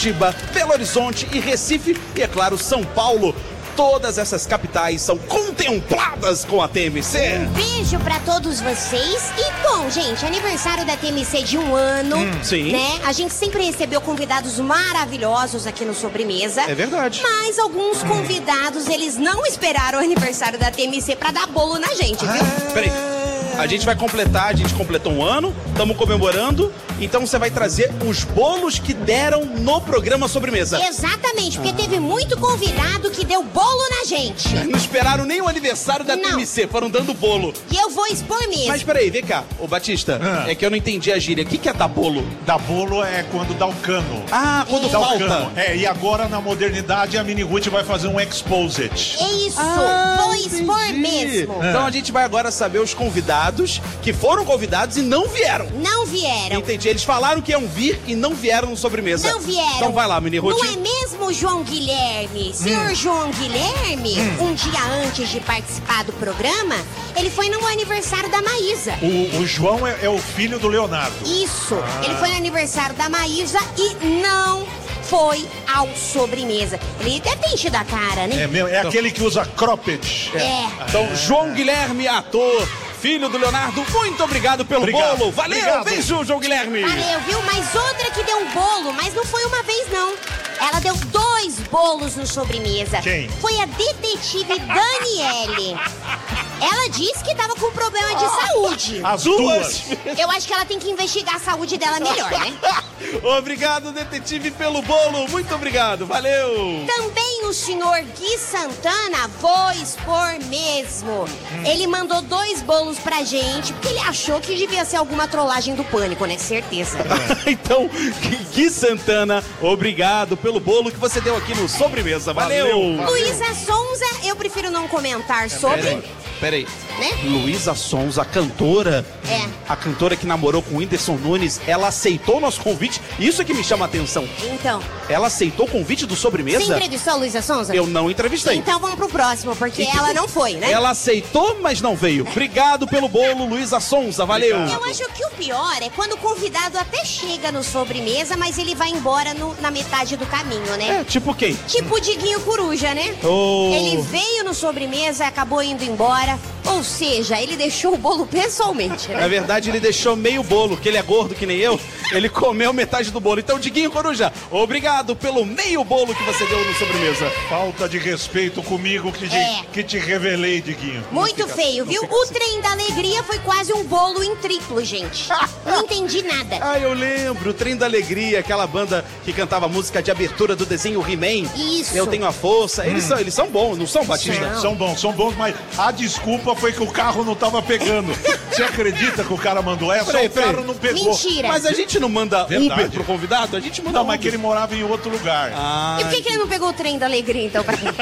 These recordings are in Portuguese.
Curitiba, Belo Horizonte e Recife e, é claro, São Paulo. Todas essas capitais são contempladas com a TMC. Um beijo pra todos vocês. E, bom, gente, aniversário da TMC de 1 ano. Sim. Né? A gente sempre recebeu convidados maravilhosos aqui no Sobremesa. É verdade. Mas alguns convidados, eles não esperaram o aniversário da TMC pra dar bolo na gente, viu? Peraí. A gente vai completar, a gente completou 1 ano, estamos comemorando, então você vai trazer os bolos que deram no programa Sobremesa. Exatamente, porque teve muito convidado que deu bolo na gente. Não esperaram nem o aniversário da TMC, foram dando bolo. E eu vou expor mesmo. Mas peraí, vem cá, ô Batista, é que eu não entendi a gíria. O que é dar bolo? Dar bolo é quando dá o cano. Ah, quando Dá o falta. cano. E agora na modernidade a Mini Ruth vai fazer um exposit. É isso, vou expor mesmo. Então a gente vai agora saber os convidados que foram convidados e não vieram. Não vieram. Entendi, eles falaram que iam vir e não vieram no Sobremesa. Não vieram. Então vai lá, Mini Ruth. Não é mesmo, João Guilherme? Senhor João Guilherme, um dia antes de participar do programa, ele foi no aniversário da Maísa. O João é o filho do Leonardo. Isso, ele foi no aniversário da Maísa e não foi ao Sobremesa. Ele deve ter enchido a cara, né? É mesmo, é aquele que usa cropped. Então, João Guilherme, ator, filho do Leonardo, muito obrigado pelo bolo. Valeu, Obrigado. Beijo, João Guilherme. Valeu, viu? Mas outra que deu um bolo, mas não foi uma vez, não. Ela deu 2 bolos no Sobremesa. Quem? Foi a detetive Daniele. Ela disse que tava com problema de saúde. As duas. Eu acho que ela tem que investigar a saúde dela melhor, né? Obrigado, detetive, pelo bolo. Muito obrigado, valeu. Também o senhor Gui Santana, vou expor mesmo. Ele mandou 2 bolos pra gente, porque ele achou que devia ser alguma trollagem do Pânico, né? Certeza. Então, Gui Santana, obrigado pelo bolo que você deu aqui no Sobremesa. Valeu. Luísa Sonza, eu prefiro não comentar sobre. Peraí. Né? Luísa Sonza, a cantora. É. A cantora que namorou com o Whindersson Nunes, ela aceitou o nosso convite. Isso é que me chama a atenção. Então, Ela aceitou o convite do Sobremesa? você entrevistou a Luísa Sonza? Eu não entrevistei. Então vamos pro próximo, porque ela não foi, né? Ela aceitou, mas não veio. Obrigado pelo bolo, Luísa Sonza. Valeu. Eu acho que o pior é quando o convidado até chega no Sobremesa, mas ele vai embora na metade do caminho, né? É, tipo quem? Tipo o Diguinho Coruja, né? Oh. Ele veio no Sobremesa e acabou indo embora. Ou seja, ele deixou o bolo pessoalmente, né? Na verdade, ele deixou meio bolo, que ele é gordo que nem eu. Ele comeu metade do bolo. Então, Diguinho Coruja, obrigado pelo meio bolo que você deu no Sobremesa. Falta de respeito comigo que te revelei, Diguinho. Muito feio, viu? O Trem da Alegria foi quase um bolo em triplo, gente. Não entendi nada. Ah, eu lembro, o Trem da Alegria, aquela banda que cantava a música de abertura do desenho He-Man. Isso. Eu Tenho a Força. Eles são bons, não são, Batista? São bons, mas a desculpa foi que o carro não tava pegando. Você acredita que o cara mandou essa? Peraí, O carro não pegou. Mentira. Mas a gente não manda Verdade. Uber pro convidado? A gente manda Não, mas Uber. que ele morava em outro lugar. Ah, E por que ele não pegou o Trem da Alegria, então, pra mim?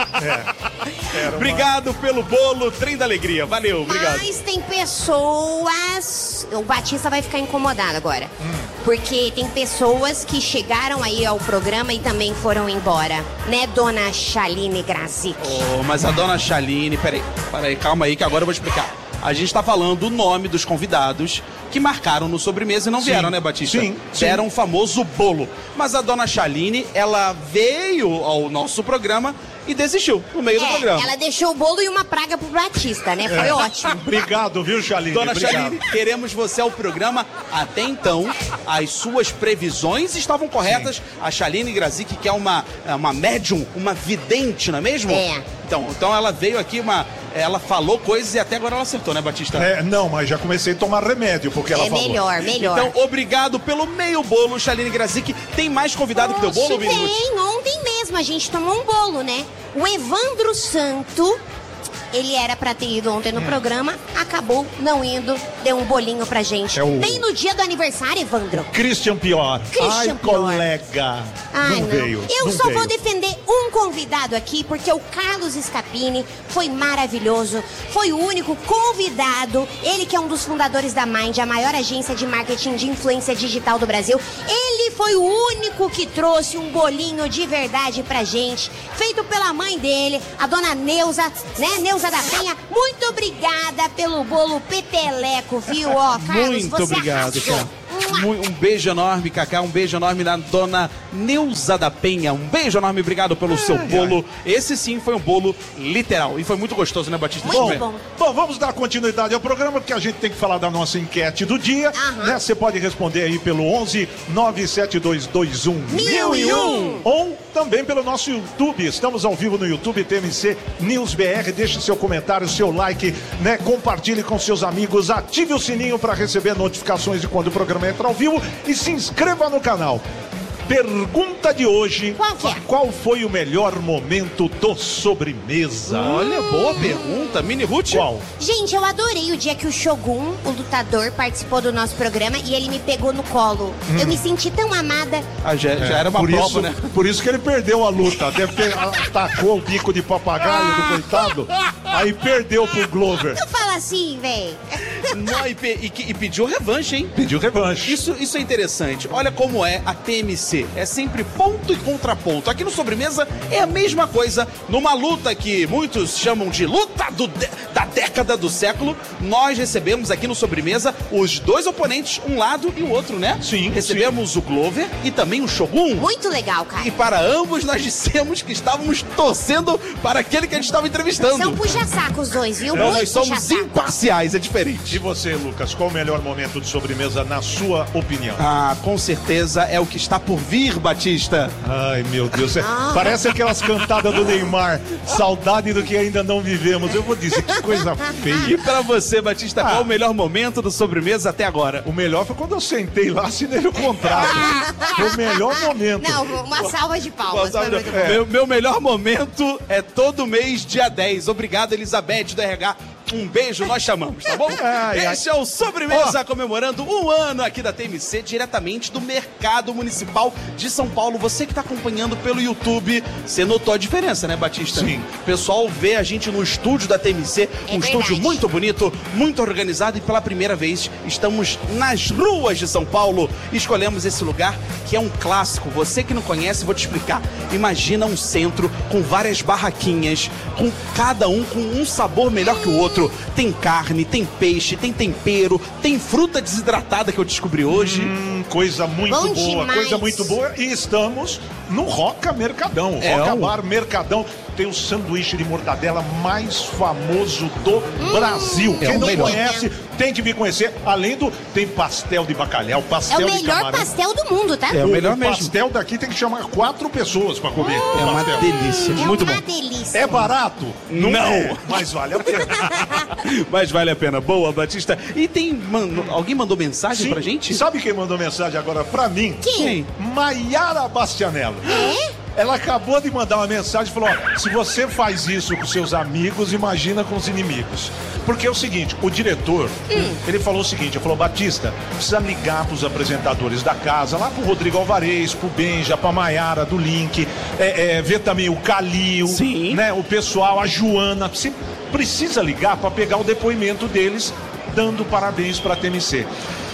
Era uma- obrigado pelo bolo, Trem da Alegria. Valeu, obrigado. Mas tem pessoas... O Batista vai ficar incomodado agora. Porque tem pessoas que chegaram aí ao programa e também foram embora. Né, dona Chaline Grazik? Oh, mas a dona Chaline, peraí, calma aí que agora eu vou explicar. A gente tá falando o nome dos convidados que marcaram no Sobremesa e não vieram, né, Batista? sim. Deram o famoso bolo. Mas a dona Chaline, ela veio ao nosso programa e desistiu no meio do programa. Ela deixou o bolo e uma praga pro Batista, né? Foi ótimo. Obrigado, viu, Chaline? Dona Obrigado. Chaline, queremos você ao programa. Até então, as suas previsões estavam corretas. A Chaline Grazik, que é uma médium, uma vidente, não é mesmo? É. Então ela veio aqui, ela falou coisas e até agora ela acertou, né, Batista? Não, mas já comecei a tomar remédio, porque ela falou. Melhor. Então, obrigado pelo meio bolo, Chaline Grazik. Tem mais convidado que deu bolo, Mini Ruth? Tem, ontem mesmo a gente tomou um bolo, né? O Evandro Santo, ele era pra ter ido ontem no programa, acabou não indo, deu um bolinho pra gente. É o- Bem no dia do aniversário, Evandro. Christian Pior. Christian Ai, Pior. colega. Ai, não veio. Eu não só veio. vou defender um convidado aqui, porque o Carlos Scapini foi maravilhoso. Foi o único convidado. Ele que é um dos fundadores da Mind, a maior agência de marketing de influência digital do Brasil. Ele foi o único que trouxe um bolinho de verdade pra gente, feito pela mãe dele, a dona Neuza, né? Neuza da Penha. Muito obrigada pelo bolo peteleco, viu? Ó, Carlos, Muito você obrigado, arrasou. cara. Um beijo enorme, Cacá. Um beijo enorme na dona Neuza da Penha. Um beijo enorme, obrigado pelo seu bolo. Esse sim foi um bolo literal. E foi muito gostoso, né, Batista? Muito bom. Bom, vamos dar continuidade ao programa, porque a gente tem que falar da nossa enquete do dia. Né? Você pode responder aí pelo 11 97221 1001 ou também pelo nosso YouTube. Estamos ao vivo no YouTube, TMC News BR. Deixe seu comentário, seu like, né? Compartilhe com seus amigos, ative o sininho para receber notificações de quando o programa entra ao vivo e se inscreva no canal. Pergunta de hoje: qual foi o melhor momento do sobremesa? Olha, boa pergunta. Mini Ruth? Qual? Gente, eu adorei o dia que o Shogun, o lutador, participou do nosso programa e ele me pegou no colo. Eu me senti tão amada. Já era uma por prova, isso, né? Por isso que ele perdeu a luta. Deve ter atacou o bico de papagaio do coitado, aí perdeu pro Glover. Não fala assim, véi. Não, e pediu revanche, hein? Pediu revanche. Isso é interessante. Olha como é a TMC. É sempre ponto e contraponto. Aqui no Sobremesa é a mesma coisa. Numa luta que muitos chamam de luta da década do século, nós recebemos aqui no Sobremesa os dois oponentes, um lado e o outro, né? Sim. Recebemos o Glover e também o Shogun. Muito legal, cara. E para ambos nós dissemos que estávamos torcendo para aquele que a gente estava entrevistando. São puxa-saco os dois, viu? Não, Muito nós somos puxa-saco. imparciais, é diferente. E você, Lucas, qual o melhor momento de sobremesa na sua opinião? Ah, com certeza é o que está por vir, Batista. Ai, meu Deus. Parece aquelas cantadas do Neymar. Saudade do que ainda não vivemos. Eu vou dizer, que coisa feia. E pra você, Batista, qual o melhor momento do Sobremesa até agora? O melhor foi quando eu sentei lá, assinei o contrato. Foi o melhor momento. Não, uma salva de palmas. Foi muito bom. Meu melhor momento é todo mês, dia 10. Obrigado, Elizabeth do RH. Um beijo, nós chamamos, tá bom? Esse é o Sobremesa comemorando um ano aqui da TMC, diretamente do Mercado Municipal de São Paulo. Você que tá acompanhando pelo YouTube, você notou a diferença, né, Batista? Sim. O pessoal vê a gente no estúdio da TMC, um estúdio muito bonito, muito organizado, e pela primeira vez estamos nas ruas de São Paulo. Escolhemos esse lugar que é um clássico. Você que não conhece, vou te explicar. Imagina um centro com várias barraquinhas, com cada um com um sabor melhor que o outro. Tem carne, tem peixe, tem tempero, tem fruta desidratada que eu descobri hoje. Coisa muito Bom boa, demais. coisa muito boa. E estamos no Roca Mercadão. Roca Bar Mercadão. Tem o sanduíche de mortadela mais famoso do Brasil. Quem não conhece, tem que vir conhecer. Além do... Tem pastel de bacalhau, pastel É o de melhor camarão. pastel do mundo, tá? É o melhor mesmo. O pastel daqui tem que chamar 4 pessoas pra comer. É uma delícia, É muito uma bom. delícia. É barato? Não. É, mas vale a pena. Mas vale a pena. Boa, Batista. E tem... alguém mandou mensagem pra gente? Sabe quem mandou mensagem agora pra mim? Quem? Maiara Bastianello. Ela acabou de mandar uma mensagem e falou: ó, se você faz isso com seus amigos, imagina com os inimigos. Porque é o seguinte, o diretor, ele falou o seguinte, ele falou: Batista, precisa ligar pros apresentadores da casa, lá pro Rodrigo Alvarez, pro Benja, pra Maiara do Link, ver também o Calil, Sim. né, o pessoal, a Joana. Você precisa ligar pra pegar o depoimento deles, dando parabéns pra TMC.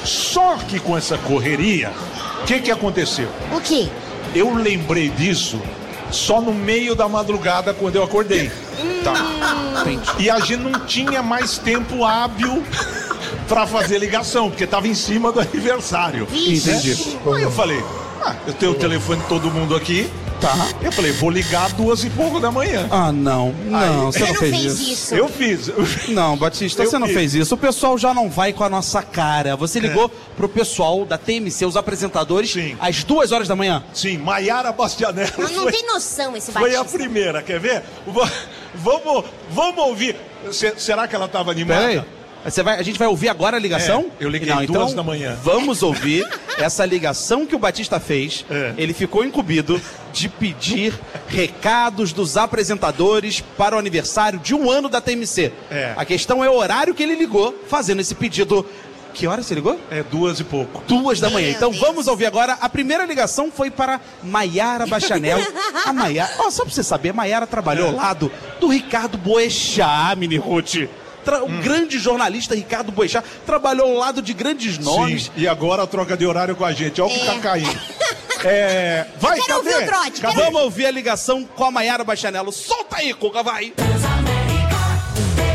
Só que com essa correria, o que aconteceu? O quê? Eu lembrei disso só no meio da madrugada, quando eu acordei. E a gente não tinha mais tempo hábil pra fazer ligação, porque tava em cima do aniversário. Entendi. Aí eu falei: eu tenho o telefone de todo mundo aqui. Tá. Eu falei: vou ligar 2h pouco da manhã. Ah, não. Não, você não fez fez isso. isso. Eu fiz. Não, Batista, Eu você não fiz. fez isso. O pessoal já não vai com a nossa cara. Você ligou pro pessoal da TMC, os apresentadores, Sim. às 2h da manhã. Sim, Maiara Bastianello. Não tem noção esse Foi Batista. a primeira, quer ver? Vamos ouvir. Será que ela estava animada? Peraí. A gente vai ouvir agora a ligação? Eu liguei Não, 2 da manhã. Vamos ouvir essa ligação que o Batista fez. Ele ficou incumbido de pedir recados dos apresentadores para o aniversário de 1 ano da TMC. A questão é o horário que ele ligou, fazendo esse pedido. Que hora você ligou? 2 e pouco. 2 da manhã. Meu Então Deus. vamos ouvir agora. A primeira ligação foi para Maiara Bastianello. A Maiara, só pra você saber, a Maiara trabalhou ao lado do Ricardo Boechat, Mini Ruth. O grande jornalista Ricardo Boechat trabalhou ao lado de grandes nomes. Sim, e agora troca de horário com a gente. Olha o que tá caindo. Vai, Eu quero ouvir o trote, quero Vamos ouvir a ligação com a Maiara Bastianello. Solta aí, Cuca, vai.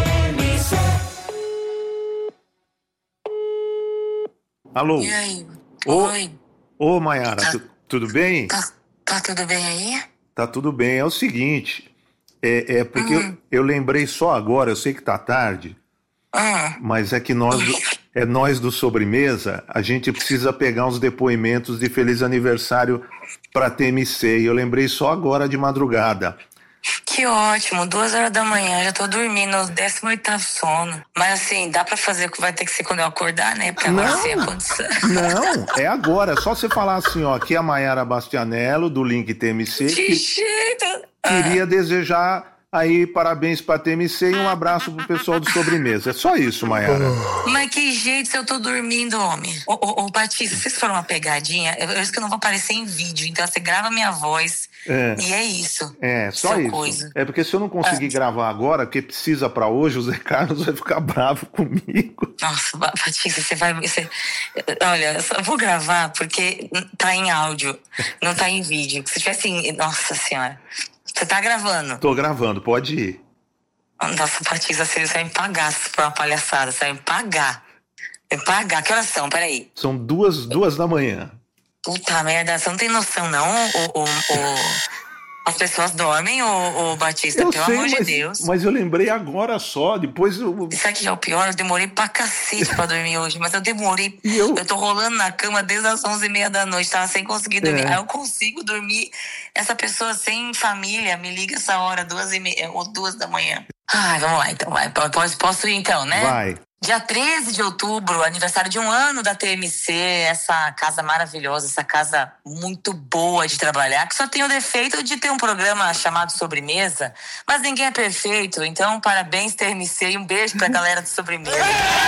Alô? E aí? Oi. Ô, Mayara, tudo bem? Tá tudo bem aí? Tá tudo bem. É o seguinte, porque eu lembrei só agora, eu sei que tá tarde, mas é que nós do Sobremesa, a gente precisa pegar uns depoimentos de feliz aniversário pra TMC, e eu lembrei só agora de madrugada. Que ótimo, 2h da manhã, já tô dormindo, 18º sono. Mas assim, dá pra fazer o que vai ter que ser quando eu acordar, né? Pra agora ser a condição. Não, é agora, é só você falar assim, ó, aqui é a Mayara Bastianello, do Link TMC, Que jeito! queria desejar aí parabéns pra TMC e um abraço pro pessoal do Sobremesa. É só isso, Mayara. Mas que jeito se eu tô dormindo, homem. Ô, Batista, vocês foram uma pegadinha? Eu acho que eu não vou aparecer em vídeo, então você grava minha voz e é isso. É, só isso. Coisa. É porque se eu não conseguir gravar agora, porque precisa pra hoje, o Zé Carlos vai ficar bravo comigo. Nossa, Batista, olha, eu só vou gravar porque tá em áudio, não tá em vídeo. Se tivesse Nossa Senhora. Você tá gravando? Tô gravando, pode ir. Nossa, Batista, você vai me pagar por uma palhaçada, você vai me pagar. Me pagar, que horas são? Peraí. São 2 da manhã. Puta merda, você não tem noção, não? As pessoas dormem, ô Batista, pelo amor de Deus. Mas eu lembrei agora só, depois eu... Isso aqui é o pior, eu demorei pra cacete pra dormir hoje, mas eu demorei, eu tô rolando na cama desde as 11h30 da noite, tava sem conseguir dormir. Aí eu consigo dormir, essa pessoa sem família me liga essa hora, 2h30 ou 2 da manhã. Ai, vamos lá então, vai. Posso ir então, né? Vai. Dia 13 de outubro, aniversário de 1 ano da TMC, essa casa maravilhosa, essa casa muito boa de trabalhar, que só tem o defeito de ter um programa chamado Sobremesa, mas ninguém é perfeito, então parabéns TMC e um beijo pra galera do Sobremesa.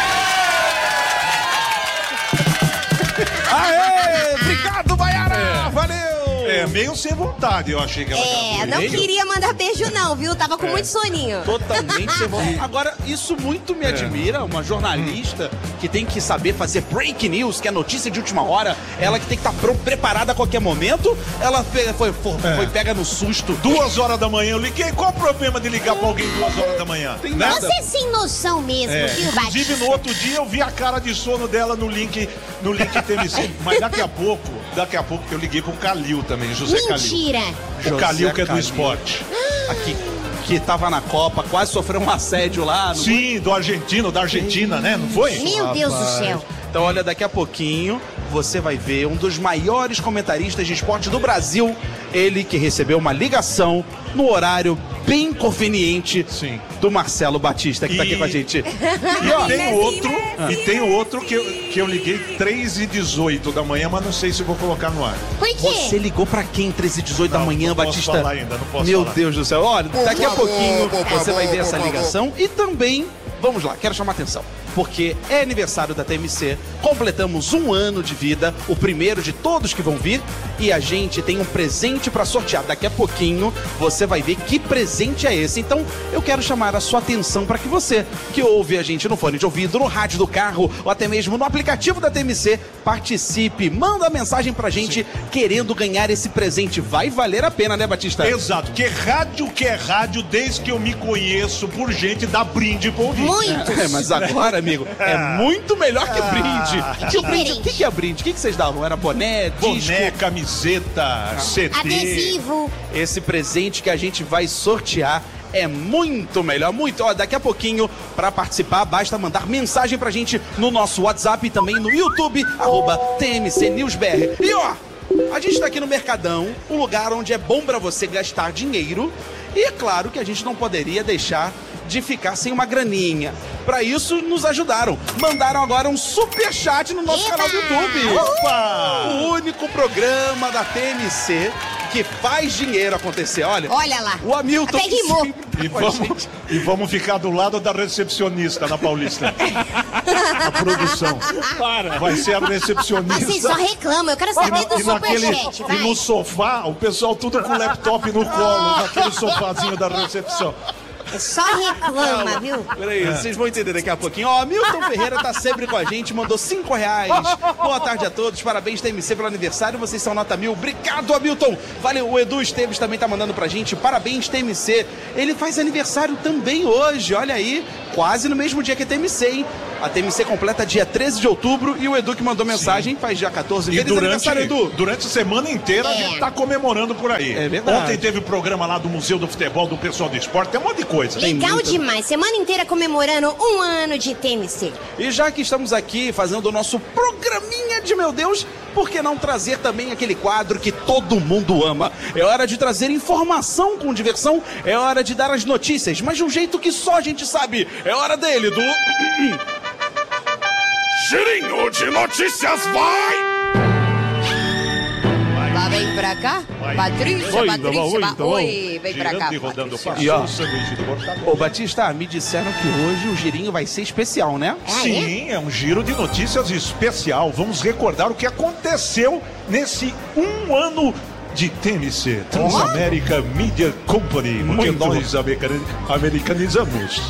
Aê! Obrigado, Mayara! Valeu! É, meio sem vontade, eu achei que ela não queria mandar beijo não, viu? Tava com muito soninho. Totalmente sem vontade. Agora, isso muito me admira, uma jornalista que tem que saber fazer break news, que é notícia de última hora, ela que tem que estar preparada a qualquer momento, ela foi pega no susto. 2h da manhã, eu liguei, qual o problema de ligar pra alguém 2h da manhã? Tem nada. Você é sem noção mesmo, viu, Batista? Inclusive, no outro dia, eu vi a cara de sono dela no link TMC, mas daqui a pouco eu liguei pro Calil também, José Calil. Mentira! O Calil que é do esporte. Aqui, que tava na Copa, quase sofreu um assédio lá. Sim, da Argentina, né? Não foi? Meu Deus do céu. Então, olha, daqui a pouquinho você vai ver um dos maiores comentaristas de esporte do Brasil. Ele que recebeu uma ligação no horário bem conveniente do Marcelo Batista, que tá aqui com a gente. E tem outro que eu liguei 3h18 da manhã, mas não sei se vou colocar no ar. Por quê? Você ligou pra quem 3h18 da manhã, Batista? Não posso falar ainda, não posso Meu falar. Deus do céu. Olha, daqui a pouquinho você vai ver essa ligação e também... Vamos lá, quero chamar a atenção, porque é aniversário da TMC, completamos 1 ano de vida, o primeiro de todos que vão vir, e a gente tem um presente pra sortear. Daqui a pouquinho você vai ver que presente é esse. Então eu quero chamar a sua atenção para que você, que ouve a gente no fone de ouvido, no rádio do carro, ou até mesmo no aplicativo da TMC, participe, manda mensagem pra gente querendo ganhar esse presente. Vai valer a pena, né, Batista? Exato, que é rádio, desde que eu me conheço por gente, dá brinde pra ouvir. Muitos. Mas agora, amigo, é muito melhor que brinde. O que é brinde? O que vocês davam? Era boné, disco? Boné, camiseta, CD. Adesivo. Esse presente que a gente vai sortear é muito melhor, muito. Ó, daqui a pouquinho, pra participar, basta mandar mensagem pra gente no nosso WhatsApp e também no YouTube, @TMCNewsBR. E ó, a gente tá aqui no Mercadão, um lugar onde é bom pra você gastar dinheiro. E é claro que a gente não poderia deixar de ficar sem uma graninha. Pra isso, nos ajudaram. Mandaram agora um superchat no nosso canal do YouTube. Opa! O único programa da TMC que faz dinheiro acontecer. Olha lá. O Hamilton... Até rimou. E vamos ficar do lado da recepcionista na Paulista. A produção. Vai ser a recepcionista. Vocês só reclamam, eu quero saber do superchat, vai. E no sofá, o pessoal tudo com o laptop no colo, naquele sofazinho da recepção. Só reclama, viu? Peraí, vocês vão entender daqui a pouquinho. Ó, Milton Ferreira tá sempre com a gente, mandou R$5. Boa tarde a todos, parabéns TMC pelo aniversário, vocês são nota 1000. Obrigado, Hamilton. Valeu, o Edu Esteves também tá mandando pra gente, parabéns TMC. Ele faz aniversário também hoje, olha aí, quase no mesmo dia que a TMC, hein? A TMC completa dia 13 de outubro e o Edu que mandou mensagem faz dia 14. E durante a semana inteira a gente tá comemorando por aí. É verdade. Ontem teve o programa lá do Museu do Futebol, do pessoal do esporte, tem um monte de coisa. Legal demais, semana inteira comemorando 1 ano de TMC. E já que estamos aqui fazendo o nosso programinha de meu Deus, por que não trazer também aquele quadro que todo mundo ama? É hora de trazer informação com diversão, é hora de dar as notícias, mas de um jeito que só a gente sabe. É hora dele, do... Girinho de Notícias, vai! Vem pra cá, Patrícia, oi, vem pra cá, Patrícia. E ó, ô Batista, me disseram que hoje o girinho vai ser especial, né? Sim, é um giro de notícias especial. Vamos recordar o que aconteceu nesse 1 ano de TMC, Transamérica Media Company, porque nós americanizamos.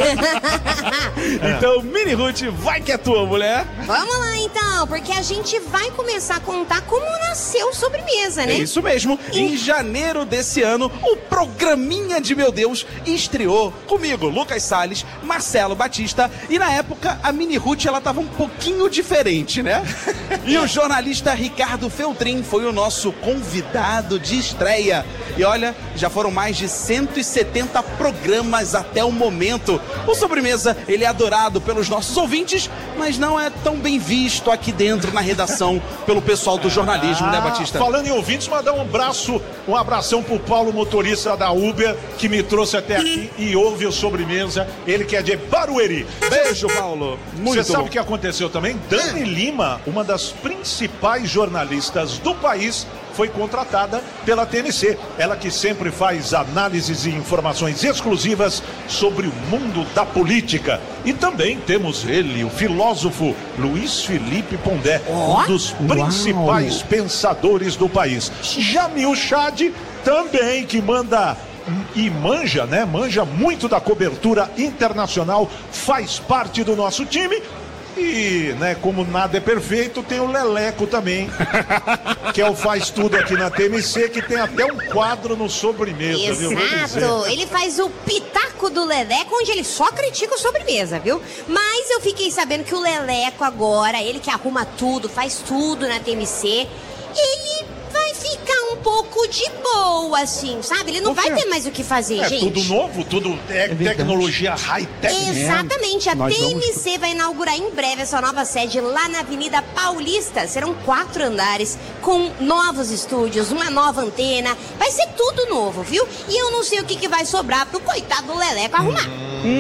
Então, Mini Ruth, vai que é tua, mulher. Vamos lá então, porque a gente vai começar a contar como nasceu Sobremesa, né? É isso mesmo. Em janeiro desse ano, o programinha de meu Deus estreou comigo, Lucas Salles, Marcelo Batista, e na época a Mini Ruth ela tava um pouquinho diferente, né? E o jornalista Ricardo Feltrin foi o nosso convidado de estreia. E olha, já foram mais de 170 programas até o momento. O Sobremesa, ele é adorado pelos nossos ouvintes, mas não é tão bem visto aqui dentro na redação pelo pessoal do jornalismo, né, Batista? Falando em ouvintes, mandar um abração pro Paulo, motorista da Uber, que me trouxe até aqui e ouve o Sobremesa. Ele que é de Barueri. Beijo, Paulo. Você sabe o que aconteceu também? Dani Lima, uma das principais jornalistas do país, foi contratada pela TMC. Ela que sempre faz análises e informações exclusivas sobre o mundo da política. E também temos ele, o filósofo Luiz Felipe Pondé, um dos principais pensadores do país. Jamil Chad também, que manda e manja, né? Manja muito da cobertura internacional, faz parte do nosso time. E, né, como nada é perfeito, tem o Leleco também, que é o faz tudo aqui na TMC, que tem até um quadro no Sobremesa, viu? Exato, ele faz o Pitaco do Leleco, onde ele só critica o Sobremesa, viu? Mas eu fiquei sabendo que o Leleco agora, ele que arruma tudo, faz tudo na TMC, ele vai ficar um pouco de boa, assim, sabe? Ele não vai ter mais o que fazer, gente. Tudo novo, tudo tecnologia high-tech. Exatamente, a TMC vai inaugurar em breve essa nova sede lá na Avenida Paulista. Serão 4 andares com novos estúdios, uma nova antena. Vai ser tudo novo, viu? E eu não sei o que vai sobrar pro coitado do Leleco arrumar.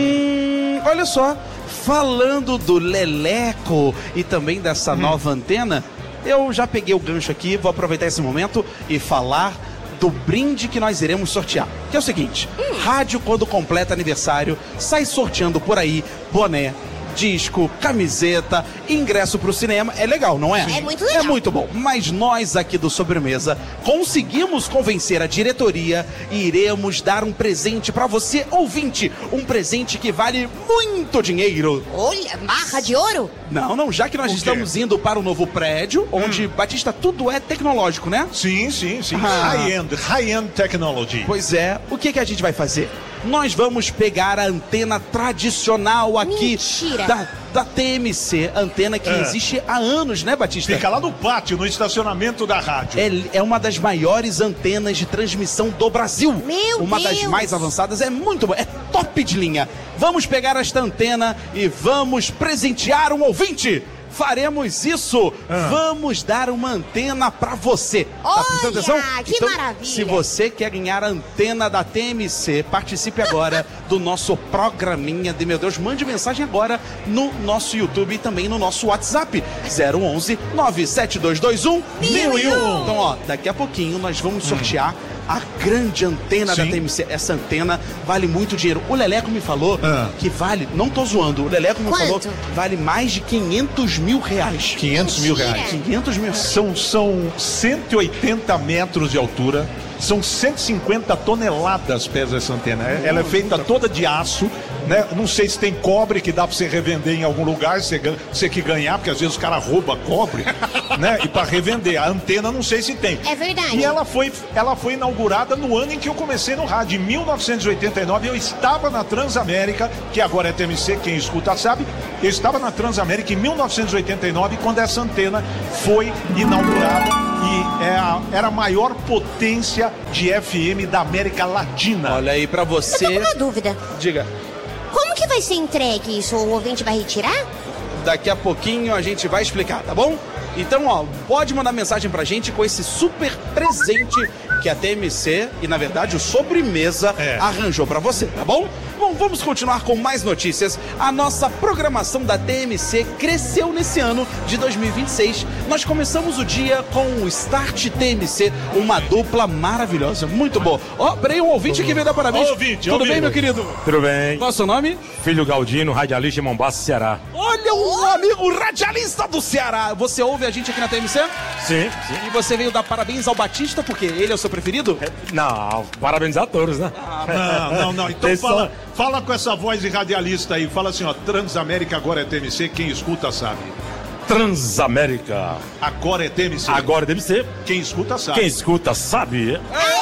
Olha só, falando do Leleco e também dessa nova antena, eu já peguei o gancho aqui, vou aproveitar esse momento e falar do brinde que nós iremos sortear. Que é o seguinte, rádio quando completa aniversário, sai sorteando por aí boné, disco, camiseta, ingresso pro cinema. É legal, não é? É muito legal. É muito bom. Mas nós aqui do Sobremesa conseguimos convencer a diretoria e iremos dar um presente pra você, ouvinte. Um presente que vale muito dinheiro. Olha, barra de ouro? Não, já que nós estamos indo para o novo prédio, onde, Batista, tudo é tecnológico, né? Sim. High-end technology. Pois é, o que a gente vai fazer? Nós vamos pegar a antena tradicional aqui da TMC, antena que existe há anos, né, Batista? Fica lá no pátio, no estacionamento da rádio. É uma das maiores antenas de transmissão do Brasil. Uma das mais avançadas, é muito boa, é top de linha. Vamos pegar esta antena e vamos presentear um ouvinte. Faremos isso. Vamos dar uma antena pra você. Tá prestando atenção? Que então, maravilha. Se você quer ganhar a antena da TMC, participe agora do nosso programinha de meu Deus. Mande mensagem agora no nosso YouTube e também no nosso WhatsApp. 011 97221 1001. Então, ó, daqui a pouquinho nós vamos sortear a grande antena da TMC. Essa antena vale muito dinheiro. O Leleco me falou que vale, não tô zoando, o Leleco me falou que vale mais de 500 mil reais. 500 mil reais. 500 mil reais. São 180 metros de altura. São 150 toneladas pesa essa antena. Ela é feita toda de aço, né? Não sei se tem cobre que dá pra você revender em algum lugar, você que ganhar, porque às vezes os caras roubam cobre, né? E pra revender. A antena não sei se tem. É verdade. E ela foi inaugurada no ano em que eu comecei no rádio, em 1989. Eu estava na Transamérica, que agora é TMC, quem escuta sabe. Eu estava na Transamérica em 1989, quando essa antena foi inaugurada. E era a maior potência de FM da América Latina. Olha aí pra você. Eu tô com uma dúvida. Diga. Como que vai ser entregue isso? O ouvinte vai retirar? Daqui a pouquinho a gente vai explicar, tá bom? Então, ó, pode mandar mensagem pra gente com esse super presente que a TMC e, na verdade, o Sobremesa arranjou pra você, tá bom? Bom, vamos continuar com mais notícias. A nossa programação da TMC cresceu nesse ano de 2026. Nós começamos o dia com o Start TMC, uma dupla maravilhosa, muito boa. Ó, peraí, um ouvinte que veio dar parabéns. Tudo bem, meu querido? Tudo bem. Qual é o seu nome? Filho Galdino, radialista em Mombasa, Ceará. Olha, um amigo radialista do Ceará. Você ouve a gente aqui na TMC? Sim. E você veio dar parabéns ao Batista, porque ele é o seu preferido? Não, parabéns a todos, né? Não. Então fala com essa voz de radialista aí. Fala assim, ó, Transamérica agora é TMC, quem escuta sabe. Transamérica. Agora é TMC. Agora é TMC. Quem escuta sabe. Quem escuta sabe.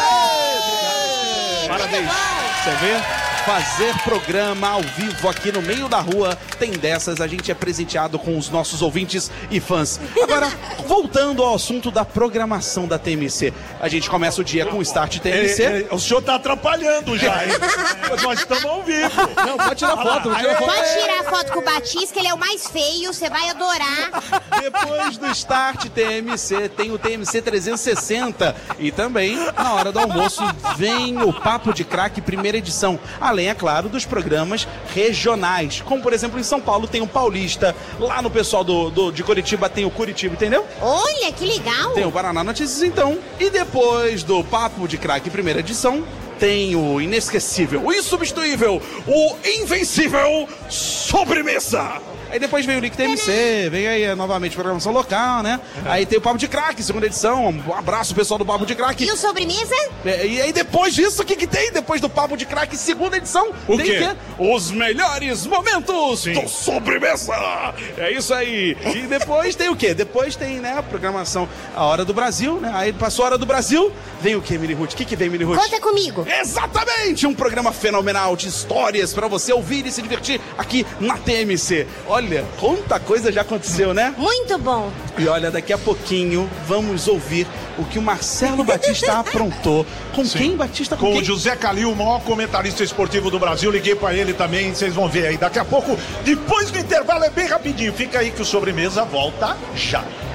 Parabéns. Você vê? Fazer programa ao vivo aqui no meio da rua, tem dessas, a gente é presenteado com os nossos ouvintes e fãs. Agora, voltando ao assunto da programação da TMC, a gente começa o dia com o Start TMC. O senhor tá atrapalhando já, hein? Nós estamos ao vivo. Não, pode tirar foto. Pode tirar foto com o Batista, que ele é o mais feio, você vai adorar. Depois do Start TMC, tem o TMC 360. E também, na hora do almoço, vem o Papo de Crack, primeira edição. Além, é claro, dos programas regionais. Como, por exemplo, em São Paulo tem o Paulista. Lá no pessoal de Curitiba tem o Curitiba, entendeu? Olha, que legal. Tem o Paraná Notícias, então. E depois do Papo de Crack, primeira edição, tem o inesquecível, o insubstituível, o invencível Sobremesa. Aí depois veio o Link TMC, vem aí novamente programação local, né? Aí tem o Papo de Crack, segunda edição. Um abraço, pessoal do Papo de Crack. E o Sobremesa? E aí depois disso, o que tem? Depois do Papo de Crack, segunda edição, o tem quê? Os melhores momentos do Sobremesa. É isso aí. E depois tem o quê? Depois tem, né, a programação A Hora do Brasil, né? Aí passou a Hora do Brasil, vem o quê, Mini Ruth? O que vem, Mini Ruth? Conta comigo. Exatamente! Um programa fenomenal de histórias pra você ouvir e se divertir aqui na TMC. Olha, quanta coisa já aconteceu, né? Muito bom. E olha, daqui a pouquinho vamos ouvir o que o Marcelo Batista aprontou. Com quem, Batista? Com quem? o José Calil, o maior comentarista esportivo do Brasil. Liguei pra ele também, vocês vão ver aí. Daqui a pouco, depois do intervalo, é bem rapidinho. Fica aí que o Sobremesa volta já.